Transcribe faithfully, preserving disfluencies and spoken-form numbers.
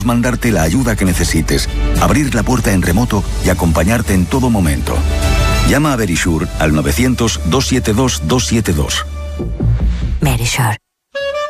mandarte la ayuda que necesites, abrir la puerta en remoto y acompañarte en todo momento. Llama a Verisure al novecientos, doscientos setenta y dos, doscientos setenta y dos. Verisure.